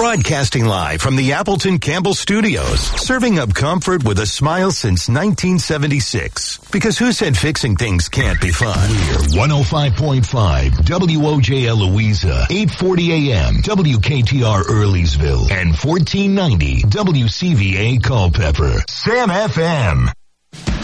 Broadcasting live from the Appleton Campbell Studios, serving up comfort with a smile since 1976. Because who said fixing things can't be fun? We're 105.5 WOJL Louisa, 840 AM, WKTR Earlysville, and 1490 WCVA Culpeper. Sam FM.